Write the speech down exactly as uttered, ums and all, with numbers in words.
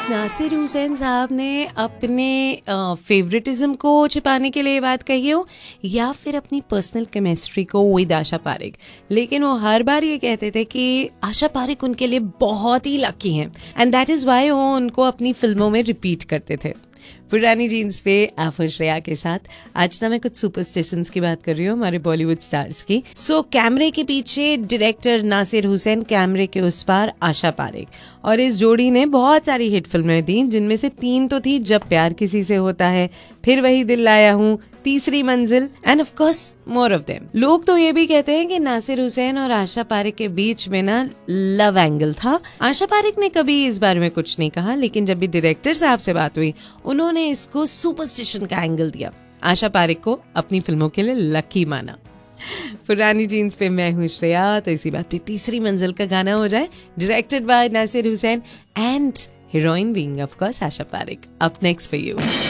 नासिर हुसैन साहब ने अपने फेवरेटिज्म को छिपाने के लिए ये बात कही हो या फिर अपनी पर्सनल केमिस्ट्री को विद आशा पारेख, लेकिन वो हर बार ये कहते थे कि आशा पारेख उनके लिए बहुत ही लकी हैं एंड दैट इज वाई वो उनको अपनी फिल्मों में रिपीट करते थे। पुरानी जीन्स पे आप श्रेया के साथ। आज ना मैं कुछ सुपरस्टिशंस की बात कर रही हूँ, हमारे बॉलीवुड स्टार्स की। सो so, कैमरे के पीछे डायरेक्टर नासिर हुसैन, कैमरे के उस पार आशा पारेख, और इस जोड़ी ने बहुत सारी हिट फिल्में दी, जिनमें से तीन तो थी जब प्यार किसी से होता है, फिर वही दिल लाया हूँ, तीसरी मंजिल end of course more of them. लोग तो ये भी कहते हैं कि नासिर हुसैन और आशा पारेख के बीच में ना लव एंगल था। आशा पारेख ने कभी इस बारे में कुछ नहीं कहा, लेकिन जब भी डायरेक्टर साहब से बात हुई उन्होंने इसको सुपरस्टिशन का एंगल दिया। आशा पारेख को अपनी फिल्मों के लिए लकी माना। पुरानी जीन्स पे मैं हूँ श्रेया, तो इसी बात पे तीसरी मंजिल का गाना हो जाए, directed by Nasir Hussain and heroine being of course Asha Parekh. Up next for you.